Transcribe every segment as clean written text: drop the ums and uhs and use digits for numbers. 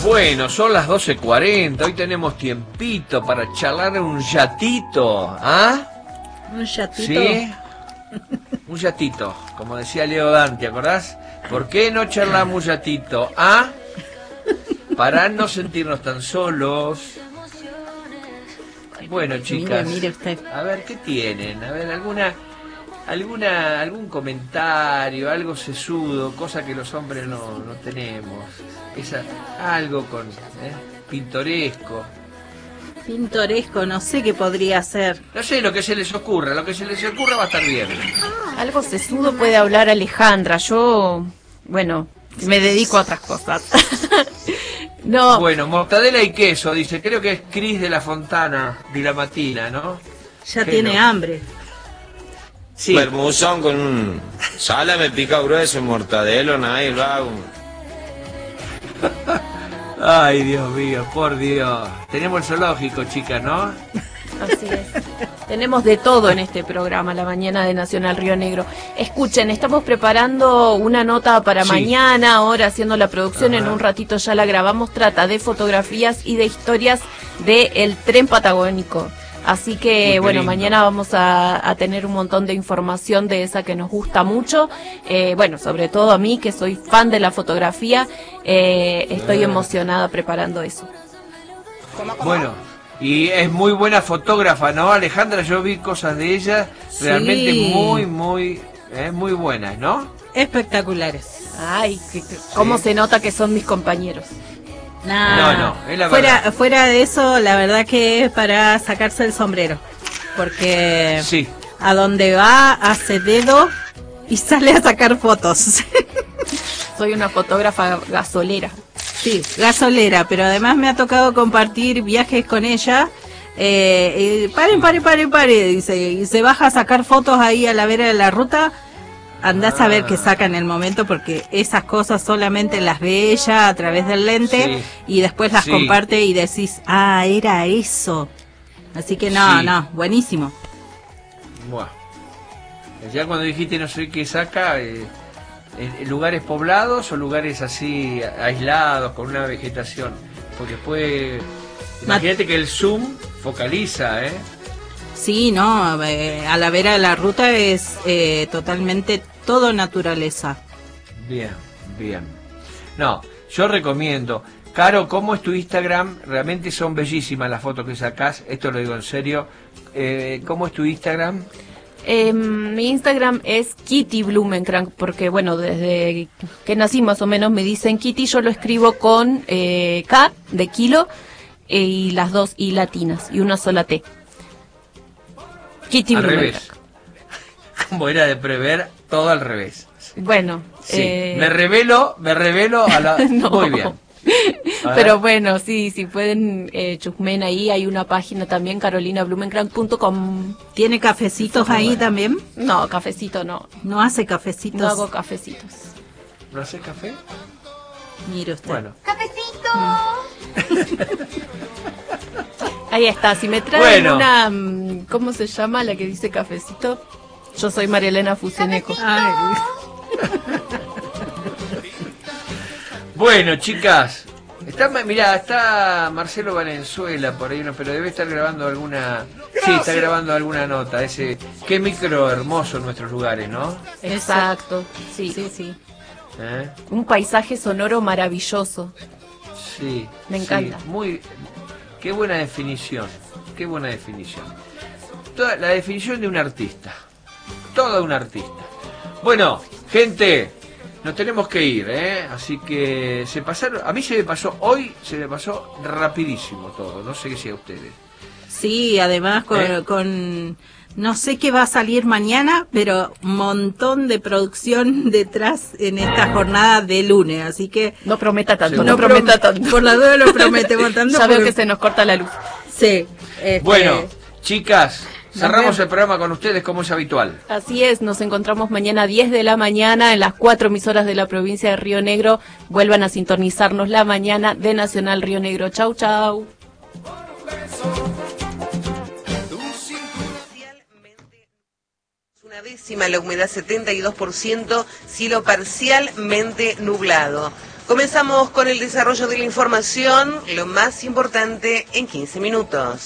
Bueno, son las 12:40, hoy tenemos tiempito para charlar un yatito, ¿ah? ¿Un yatito? ¿Sí? Un yatito, como decía Leo Dan, ¿te acordás? ¿Por qué no charlamos un yatito, ah? Para no sentirnos tan solos. Bueno, chicas, mire usted. A ver, ¿qué tienen? A ver, algún comentario, algo sesudo, cosa que los hombres no tenemos. Algo con pintoresco. Pintoresco, no sé qué podría ser. No sé, lo que se les ocurra va a estar bien. Algo sesudo puede hablar Alejandra. Yo, bueno, me dedico a otras cosas. No. Bueno, mortadela y queso, dice, creo que es Cris de la Fontana, de la Matina, ¿no? Ya tiene hambre. Sí. Mermuzón con un salame picado grueso, mortadelo, nada, y lo hago. Ay, Dios mío, por Dios. Tenemos el zoológico, chicas, ¿no? Así es. Tenemos de todo en este programa, la mañana de Nacional Río Negro. Escuchen, estamos preparando una nota para mañana, ahora haciendo la producción, en un ratito ya la grabamos, trata de fotografías y de historias del tren patagónico. Así que, bueno, mañana vamos a tener un montón de información de esa que nos gusta mucho. Bueno, sobre todo a mí, que soy fan de la fotografía, estoy emocionada preparando eso. Bueno, y es muy buena fotógrafa, ¿no, Alejandra? Yo vi cosas de ella realmente muy buenas, ¿no? Espectaculares. Ay, cómo se nota que son mis compañeros. No, es la verdad. Fuera de eso, la verdad que es para sacarse el sombrero. Porque a donde va hace dedo y sale a sacar fotos. Soy una fotógrafa gasolera. Sí, gasolera, pero además me ha tocado compartir viajes con ella. Pare, dice, y se baja a sacar fotos ahí a la vera de la ruta. Andás a ver qué saca en el momento, porque esas cosas solamente las ve ella a través del lente y después las comparte y decís, era eso. Así que no, buenísimo. Buah. Ya cuando dijiste no sé qué saca, lugares poblados o lugares así aislados con una vegetación, porque después imagínate que el zoom focaliza, Sí, no, a la vera de la ruta es totalmente todo naturaleza. Bien. No, yo recomiendo. Caro, ¿cómo es tu Instagram? Realmente son bellísimas las fotos que sacás, esto lo digo en serio. ¿Cómo es tu Instagram? Mi Instagram es Kitty Blumenkrank, porque bueno, desde que nací más o menos me dicen Kitty. Yo lo escribo con K de kilo y las dos I latinas y una sola T. Kitty al Blumenkrank. Revés. Como era de prever, todo al revés. Bueno, me revelo a la... No. Muy bien. Pero bueno, sí, si pueden chusmen ahí, hay una página también, carolinablumenkrank.com. ¿Tiene cafecitos ahí también? No, cafecito no. ¿No hace cafecitos? No hago cafecitos. ¿No hace café? Mire usted. Bueno. ¡Cafecito! Ahí está, si me traen una... ¿Cómo se llama la que dice cafecito? Yo soy María Elena Fuseneco. Bueno, chicas, está Marcelo Valenzuela por ahí, pero debe estar grabando alguna... Sí, está grabando alguna nota. Qué micro hermoso en nuestros lugares, ¿no? Exacto, sí. Un paisaje sonoro maravilloso. Sí. Me encanta. Qué buena definición. La definición de un artista. Todo un artista. Bueno, gente, nos tenemos que ir, así que a mí se me pasó rapidísimo todo, no sé qué sea a ustedes. Sí, además con no sé qué va a salir mañana, pero un montón de producción detrás en esta jornada de lunes, así que... No prometa tanto, no prometa tanto. Por la duda lo prometemos tanto. Ya veo que se nos corta la luz. Sí. Bueno, chicas... Cerramos el programa con ustedes como es habitual. Así es, nos encontramos mañana a 10 de la mañana en las 4 emisoras de la provincia de Río Negro. Vuelvan a sintonizarnos la mañana de Nacional Río Negro. Chau, chau. Una décima, la humedad 72%, cielo parcialmente nublado. Comenzamos con el desarrollo de la información, lo más importante en 15 minutos.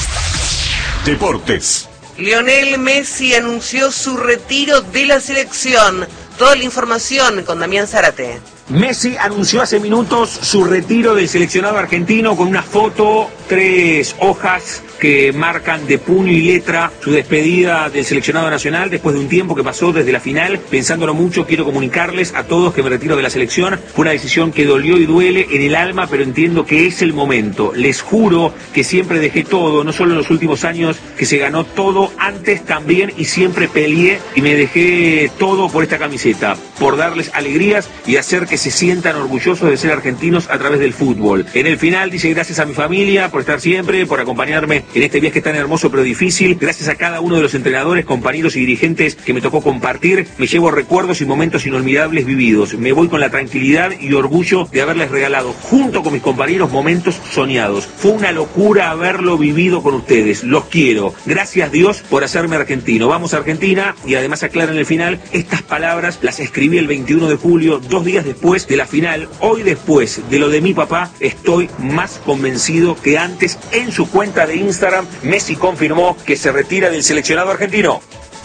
Deportes. Lionel Messi anunció su retiro de la selección. Toda la información con Damián Zárate. Messi anunció hace minutos su retiro del seleccionado argentino con una foto, 3 hojas que marcan de puño y letra su despedida del seleccionado nacional después de un tiempo que pasó desde la final. Pensándolo mucho, quiero comunicarles a todos que me retiro de la selección. Fue una decisión que dolió y duele en el alma, pero entiendo que es el momento. Les juro que siempre dejé todo, no solo en los últimos años que se ganó todo, antes también, y siempre peleé y me dejé todo por esta camiseta, por darles alegrías y hacer que se sientan orgullosos de ser argentinos a través del fútbol. En el final dice gracias a mi familia por estar siempre, por acompañarme en este viaje tan hermoso pero difícil. Gracias a cada uno de los entrenadores, compañeros y dirigentes que me tocó compartir. Me llevo recuerdos y momentos inolvidables vividos. Me voy con la tranquilidad y orgullo de haberles regalado, junto con mis compañeros, momentos soñados. Fue una locura haberlo vivido con ustedes. Los quiero. Gracias Dios por hacerme argentino. Vamos a Argentina. Y además aclara en el final, estas palabras las escribí el 21 de julio, 2 días después de la final. Hoy, después de lo de mi papá, estoy más convencido que antes. En su cuenta de Instagram, Messi confirmó que se retira del seleccionado argentino.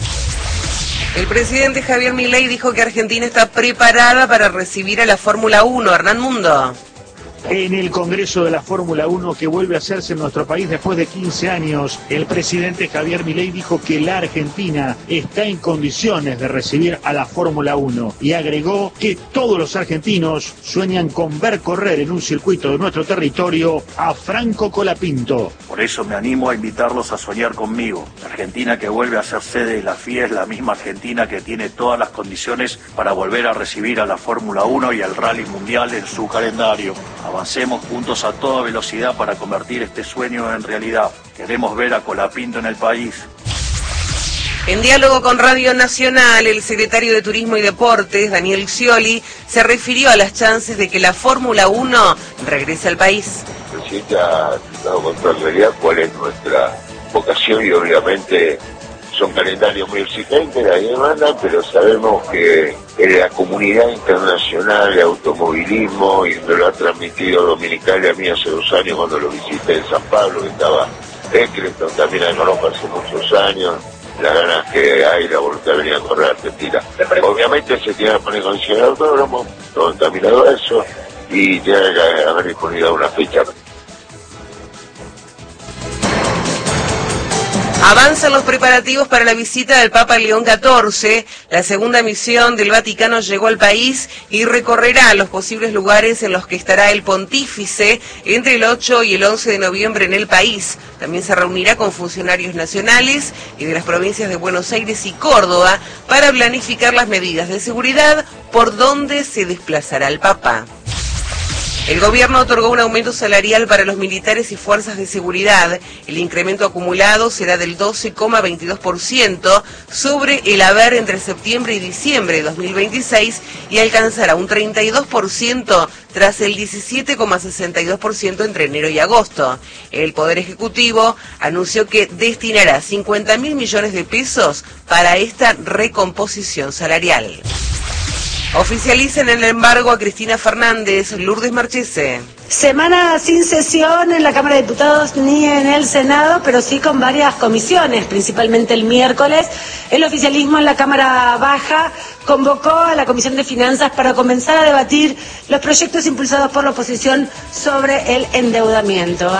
El presidente Javier Milei dijo que Argentina está preparada para recibir a la Fórmula 1. Hernán Mundo. En el Congreso de la Fórmula 1 que vuelve a hacerse en nuestro país después de 15 años, el presidente Javier Milei dijo que la Argentina está en condiciones de recibir a la Fórmula 1 y agregó que todos los argentinos sueñan con ver correr en un circuito de nuestro territorio a Franco Colapinto. Por eso me animo a invitarlos a soñar conmigo. La Argentina que vuelve a ser sede de la FIA es la misma Argentina que tiene todas las condiciones para volver a recibir a la Fórmula 1 y al Rally Mundial en su calendario. Avancemos juntos a toda velocidad para convertir este sueño en realidad. Queremos ver a Colapinto en el país. En diálogo con Radio Nacional, el secretario de Turismo y Deportes, Daniel Scioli, se refirió a las chances de que la Fórmula 1 regrese al país. El presidente ha dado con toda claridad cuál es nuestra vocación y obviamente son calendarios muy exigentes, la demanda, pero sabemos que en la comunidad internacional de automovilismo, y me lo ha transmitido Dominicali a mí hace 2 años cuando lo visité en San Pablo, que estaba Eccleston, también la conozco hace muchos años, las ganas que hay, la voluntad de venir a correr a Argentina. Obviamente se tiene que poner en condición el autódromo, todo encaminado a eso, y tiene que haber disponibilidad una fecha. Avanzan los preparativos para la visita del Papa León XIV. La segunda misión del Vaticano llegó al país y recorrerá los posibles lugares en los que estará el pontífice entre el 8 y el 11 de noviembre en el país. También se reunirá con funcionarios nacionales y de las provincias de Buenos Aires y Córdoba para planificar las medidas de seguridad por donde se desplazará el Papa. El gobierno otorgó un aumento salarial para los militares y fuerzas de seguridad. El incremento acumulado será del 12,22% sobre el haber entre septiembre y diciembre de 2026 y alcanzará un 32% tras el 17,62% entre enero y agosto. El Poder Ejecutivo anunció que destinará 50.000 millones de pesos para esta recomposición salarial. Oficializan el embargo a Cristina Fernández. Lourdes Marchese. Semana sin sesión en la Cámara de Diputados ni en el Senado, pero sí con varias comisiones, principalmente el miércoles. El oficialismo en la Cámara Baja convocó a la Comisión de Finanzas para comenzar a debatir los proyectos impulsados por la oposición sobre el endeudamiento.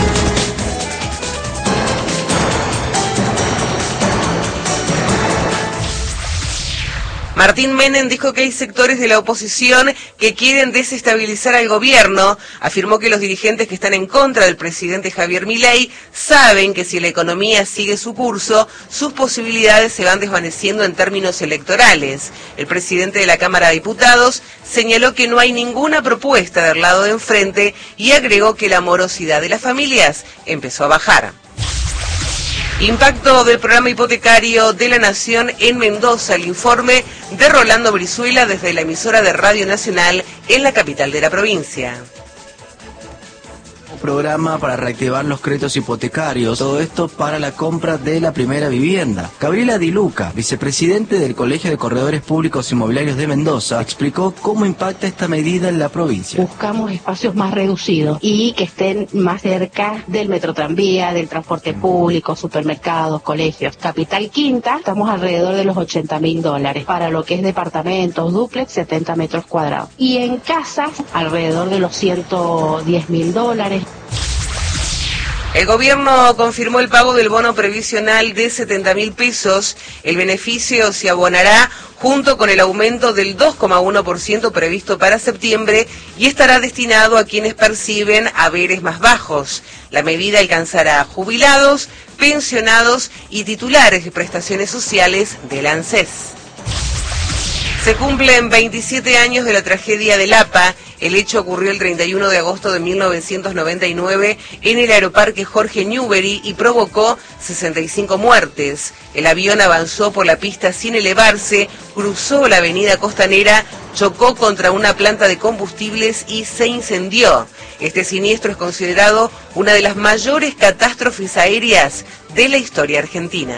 Martín Menem dijo que hay sectores de la oposición que quieren desestabilizar al gobierno. Afirmó que los dirigentes que están en contra del presidente Javier Milei saben que si la economía sigue su curso, sus posibilidades se van desvaneciendo en términos electorales. El presidente de la Cámara de Diputados señaló que no hay ninguna propuesta del lado de enfrente y agregó que la morosidad de las familias empezó a bajar. Impacto del programa hipotecario de la Nación en Mendoza. El informe de Rolando Brizuela desde la emisora de Radio Nacional en la capital de la provincia. Programa para reactivar los créditos hipotecarios, todo esto para la compra de la primera vivienda. Gabriela Di Luca, vicepresidente del Colegio de Corredores Públicos Inmobiliarios de Mendoza, explicó cómo impacta esta medida en la provincia. Buscamos espacios más reducidos y que estén más cerca del metrotranvía, del transporte público, supermercados, colegios. Capital Quinta, estamos alrededor de los $80.000. Para lo que es departamentos, dúplex, 70 metros cuadrados. Y en casas, alrededor de los $110.000. El gobierno confirmó el pago del bono previsional de 70.000 pesos. El beneficio se abonará junto con el aumento del 2,1% previsto para septiembre y estará destinado a quienes perciben haberes más bajos. La medida alcanzará a jubilados, pensionados y titulares de prestaciones sociales del ANSES. Se cumplen 27 años de la tragedia de Lapa. El hecho ocurrió el 31 de agosto de 1999 en el aeroparque Jorge Newbery y provocó 65 muertes. El avión avanzó por la pista sin elevarse, cruzó la avenida costanera, chocó contra una planta de combustibles y se incendió. Este siniestro es considerado una de las mayores catástrofes aéreas de la historia argentina.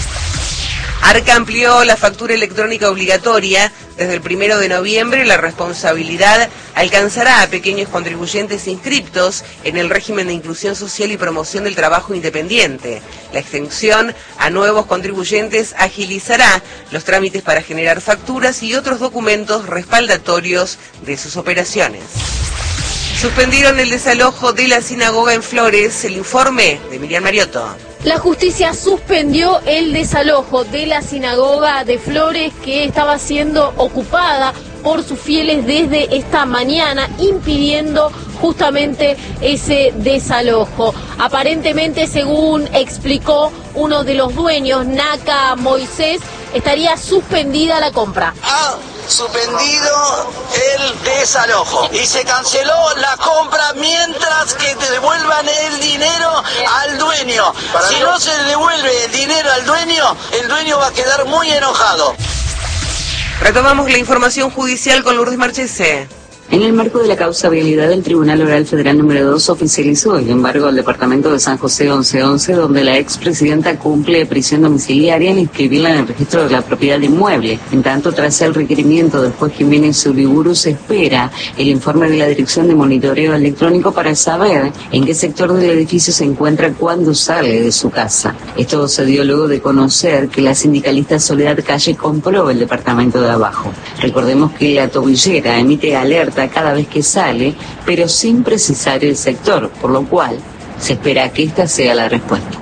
Arca amplió la factura electrónica obligatoria. Desde el 1 de noviembre, la responsabilidad alcanzará a pequeños contribuyentes inscriptos en el régimen de inclusión social y promoción del trabajo independiente. La extensión a nuevos contribuyentes agilizará los trámites para generar facturas y otros documentos respaldatorios de sus operaciones. Suspendieron el desalojo de la sinagoga en Flores. El informe de Miriam Mariotto. La justicia suspendió el desalojo de la sinagoga de Flores que estaba siendo ocupada por sus fieles desde esta mañana, impidiendo justamente ese desalojo. Aparentemente, según explicó uno de los dueños, Naka Moisés, estaría suspendida la compra. Suspendido el desalojo y se canceló la compra mientras que te devuelvan el dinero al dueño. Si no se le devuelve el dinero al dueño, el dueño va a quedar muy enojado. Retomamos la información judicial con Lourdes Marchese. En el marco de la causa vialidad, el Tribunal Oral Federal número 2 oficializó el embargo al departamento de San José 1111, donde la expresidenta cumple prisión domiciliaria al inscribirla en el registro de la propiedad inmueble. En tanto, tras el requerimiento del juez Jiménez Uriburu, se espera el informe de la Dirección de Monitoreo Electrónico para saber en qué sector del edificio se encuentra cuando sale de su casa. Esto se dio luego de conocer que la sindicalista Soledad Calle compró el departamento de abajo. Recordemos que la tobillera emite alerta cada vez que sale, pero sin precisar el sector, por lo cual se espera que esta sea la respuesta.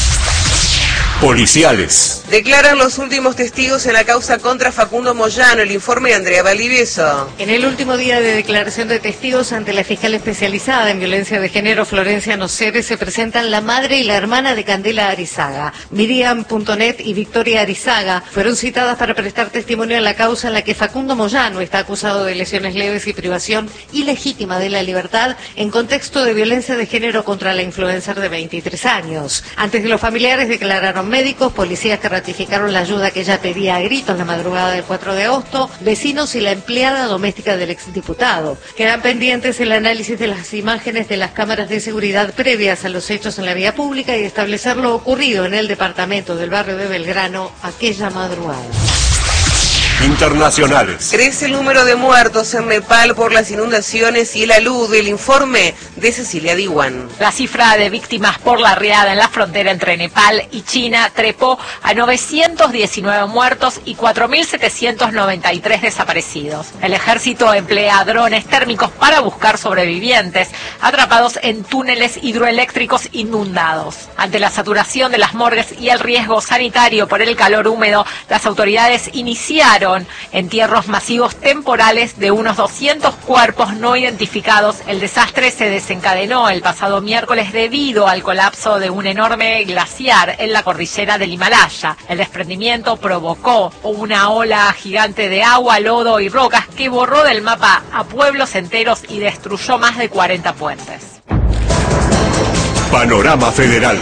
Policiales. Declaran los últimos testigos en la causa contra Facundo Moyano. El informe de Andrea Valdivieso. En el último día de declaración de testigos ante la fiscal especializada en violencia de género, Florencia Nocere, se presentan la madre y la hermana de Candela Arizaga. Miriam.net y Victoria Arizaga fueron citadas para prestar testimonio en la causa en la que Facundo Moyano está acusado de lesiones leves y privación ilegítima de la libertad en contexto de violencia de género contra la influencer de 23 años. Antes de los familiares declararon médicos, policías que ratificaron la ayuda que ella pedía a gritos la madrugada del 4 de agosto, vecinos y la empleada doméstica del exdiputado. Quedan pendientes el análisis de las imágenes de las cámaras de seguridad previas a los hechos en la vía pública y establecer lo ocurrido en el departamento del barrio de Belgrano aquella madrugada. Internacionales. Crece el número de muertos en Nepal por las inundaciones y el alud. El informe de Cecilia Diwan. La cifra de víctimas por la riada en la frontera entre Nepal y China trepó a 919 muertos y 4.793 desaparecidos. El ejército emplea drones térmicos para buscar sobrevivientes atrapados en túneles hidroeléctricos inundados. Ante la saturación de las morgues y el riesgo sanitario por el calor húmedo, las autoridades iniciaron entierros masivos temporales de unos 200 cuerpos no identificados. El desastre se desencadenó el pasado miércoles debido al colapso de un enorme glaciar en la cordillera del Himalaya. El desprendimiento provocó una ola gigante de agua, lodo y rocas que borró del mapa a pueblos enteros y destruyó más de 40 puentes. Panorama Federal.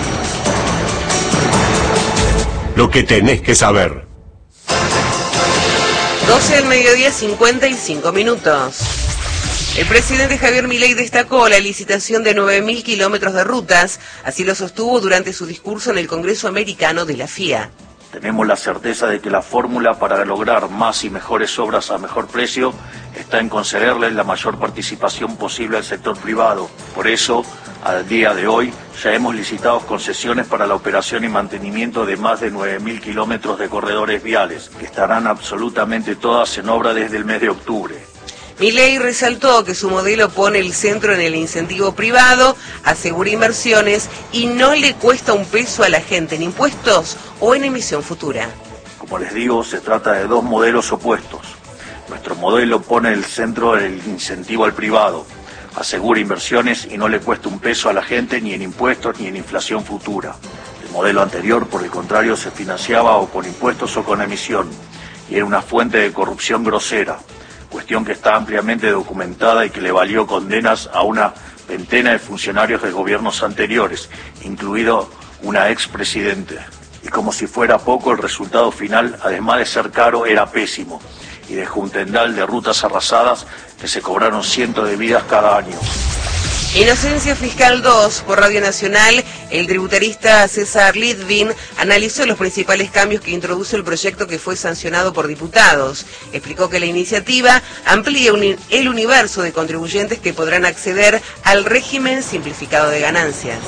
Lo que tenés que saber. 12 del mediodía, 55 minutos. El presidente Javier Milei destacó la licitación de 9.000 kilómetros de rutas, así lo sostuvo durante su discurso en el Congreso Americano de la FIA. Tenemos la certeza de que la fórmula para lograr más y mejores obras a mejor precio está en concederle la mayor participación posible al sector privado. Por eso, al día de hoy, ya hemos licitado concesiones para la operación y mantenimiento de más de 9.000 kilómetros de corredores viales, que estarán absolutamente todas en obra desde el mes de octubre. Milei resaltó que su modelo pone el centro en el incentivo privado, asegura inversiones y no le cuesta un peso a la gente en impuestos o en emisión futura. Como les digo, se trata de dos modelos opuestos. Nuestro modelo pone el centro en el incentivo al privado, asegura inversiones y no le cuesta un peso a la gente ni en impuestos ni en inflación futura. El modelo anterior, por el contrario, se financiaba o con impuestos o con emisión y era una fuente de corrupción grosera. Cuestión que está ampliamente documentada y que le valió condenas a una veintena de funcionarios de gobiernos anteriores, incluido una expresidente. Y como si fuera poco, el resultado final, además de ser caro, era pésimo, y dejó un tendal de rutas arrasadas que se cobraron cientos de vidas cada año. Inocencia Fiscal 2, por Radio Nacional, el tributarista César Litvin analizó los principales cambios que introduce el proyecto que fue sancionado por diputados. Explicó que la iniciativa amplía el universo de contribuyentes que podrán acceder al régimen simplificado de ganancias.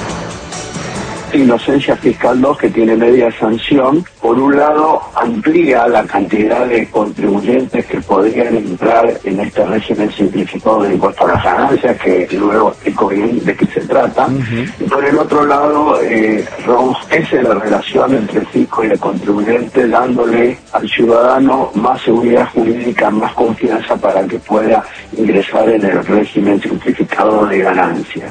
Inocencia Fiscal 2, que tiene media sanción, por un lado amplía la cantidad de contribuyentes que podrían entrar en este régimen simplificado de impuesto a las ganancias, que luego explico bien de qué se trata, y por el otro lado robustece la relación entre el fisco y el contribuyente, dándole al ciudadano más seguridad jurídica, más confianza para que pueda ingresar en el régimen simplificado de ganancias.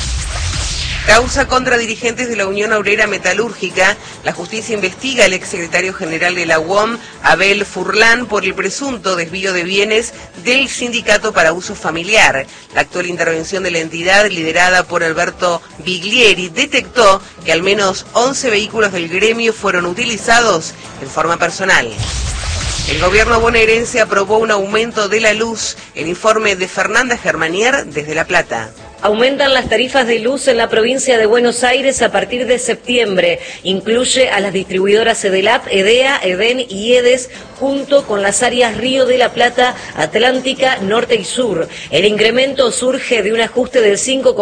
Causa contra dirigentes de la Unión Obrera Metalúrgica. La justicia investiga al exsecretario general de la UOM, Abel Furlan, por el presunto desvío de bienes del sindicato para uso familiar. La actual intervención de la entidad, liderada por Alberto Biglieri, detectó que al menos 11 vehículos del gremio fueron utilizados en forma personal. El gobierno bonaerense aprobó un aumento de la luz. El informe de Fernanda Germanier desde La Plata. Aumentan las tarifas de luz en la provincia de Buenos Aires a partir de septiembre. Incluye a las distribuidoras Edelap, EDEA, EDEN y EDES, junto con las áreas Río de la Plata, Atlántica, Norte y Sur. El incremento surge de un ajuste del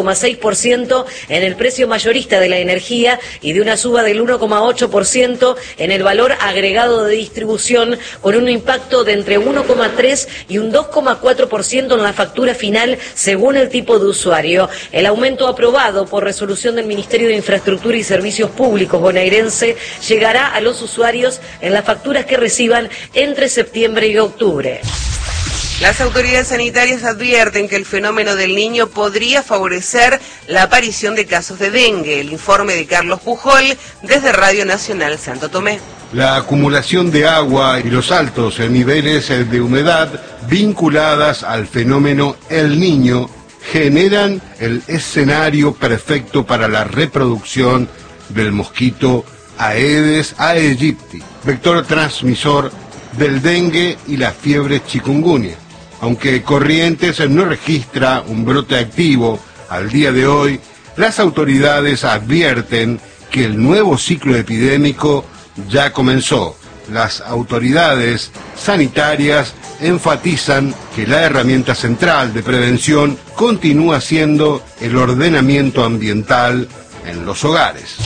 5,6% en el precio mayorista de la energía y de una suba del 1,8% en el valor agregado de distribución, con un impacto de entre 1,3 y un 2,4% en la factura final según el tipo de usuario. El aumento aprobado por resolución del Ministerio de Infraestructura y Servicios Públicos bonaerense llegará a los usuarios en las facturas que reciban entre septiembre y octubre. Las autoridades sanitarias advierten que el fenómeno del Niño podría favorecer la aparición de casos de dengue. El informe de Carlos Pujol desde Radio Nacional Santo Tomé. La acumulación de agua y los altos niveles de humedad vinculadas al fenómeno El Niño generan el escenario perfecto para la reproducción del mosquito Aedes aegypti, vector transmisor del dengue y la fiebre chikungunya. Aunque Corrientes no registra un brote activo al día de hoy, las autoridades advierten que el nuevo ciclo epidémico ya comenzó. Las autoridades sanitarias enfatizan que la herramienta central de prevención continúa siendo el ordenamiento ambiental en los hogares.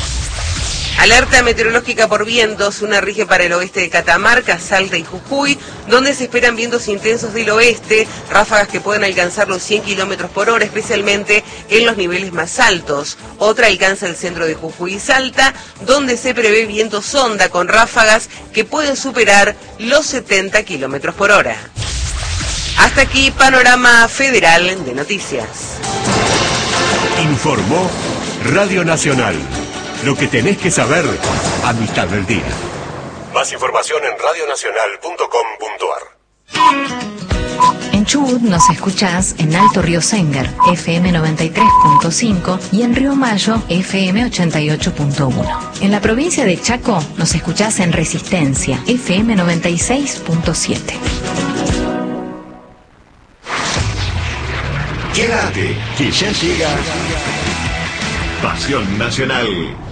Alerta meteorológica por vientos, una rige para el oeste de Catamarca, Salta y Jujuy, donde se esperan vientos intensos del oeste, ráfagas que pueden alcanzar los 100 kilómetros por hora, especialmente en los niveles más altos. Otra alcanza el centro de Jujuy y Salta, donde se prevé viento sonda con ráfagas que pueden superar los 70 kilómetros por hora. Hasta aquí, Panorama Federal de Noticias. Informó Radio Nacional. Lo que tenés que saber a mitad del día. Más información en radionacional.com.ar. En Chubut nos escuchás en Alto Río Senger, FM 93.5 y en Río Mayo, FM 88.1. En la provincia de Chaco nos escuchás en Resistencia, FM 96.7. Quédate, que ya llega Pasión Nacional.